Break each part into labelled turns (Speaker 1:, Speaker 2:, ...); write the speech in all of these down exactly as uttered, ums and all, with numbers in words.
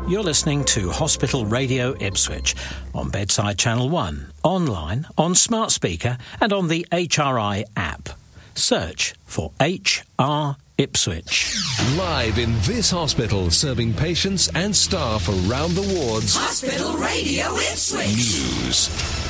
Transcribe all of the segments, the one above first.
Speaker 1: You're listening to Hospital Radio Ipswich on Bedside Channel one, online, on smart speaker and on the H R I app. Search for H R Ipswich.
Speaker 2: Live in this hospital, serving patients and staff around the wards.
Speaker 3: Hospital Radio Ipswich.
Speaker 2: News.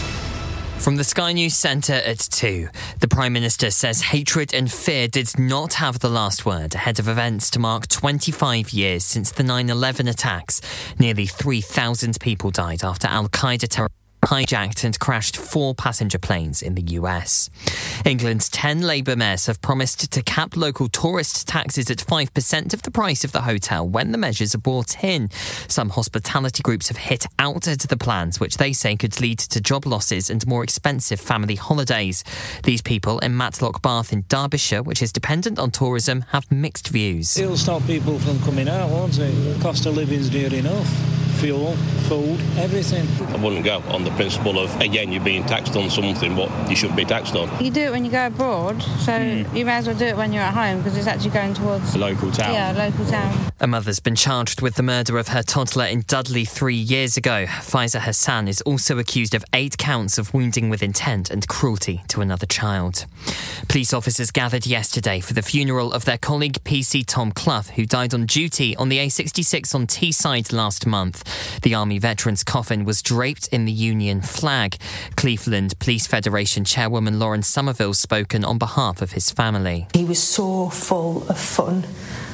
Speaker 4: From the Sky News Centre at two, the Prime Minister says hatred and fear did not have the last word ahead of events to mark twenty-five years since the nine eleven attacks. Nearly three thousand people died after Al-Qaeda terror hijacked and crashed four passenger planes in the U S. England's ten Labour mayors have promised to cap local tourist taxes at five percent of the price of the hotel when the measures are brought in. Some hospitality groups have hit out at the plans, which they say could lead to job losses and more expensive family holidays. These people in Matlock Bath in Derbyshire, which is dependent on tourism, have mixed views.
Speaker 5: It'll stop people from coming out, won't it? The cost of living's dear enough. Fuel, food, everything.
Speaker 6: I wouldn't go on the principle of, again, you're being taxed on something what you shouldn't be taxed on.
Speaker 7: You do it when you go abroad, so mm. you may as well do it when you're at home because it's actually going towards
Speaker 6: a local town.
Speaker 7: Yeah, a local town.
Speaker 4: A mother's been charged with the murder of her toddler in Dudley three years ago. Faiza Hassan is also accused of eight counts of wounding with intent and cruelty to another child. Police officers gathered yesterday for the funeral of their colleague P C Tom Clough, who died on duty on the A sixty-six on Teesside last month. The Army veteran's coffin was draped in the Union flag. Cleveland Police Federation Chairwoman Lauren Somerville spoken on behalf of his family.
Speaker 8: He was so full of fun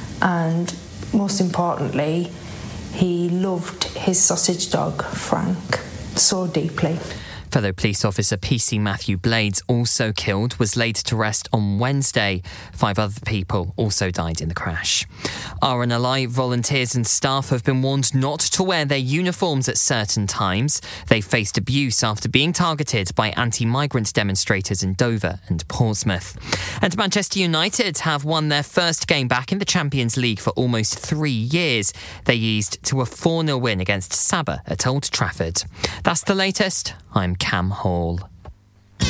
Speaker 8: and, most importantly, he loved his sausage dog, Frank, so deeply.
Speaker 4: Fellow police officer P C Matthew Blades, also killed, was laid to rest on Wednesday. Five other people also died in the crash. R N L I volunteers and staff have been warned not to wear their uniforms at certain times. They faced abuse after being targeted by anti-migrant demonstrators in Dover and Portsmouth. And Manchester United have won their first game back in the Champions League for almost three years. They eased to a four nil win against Sabah at Old Trafford. That's the latest. I'm Cam Hall.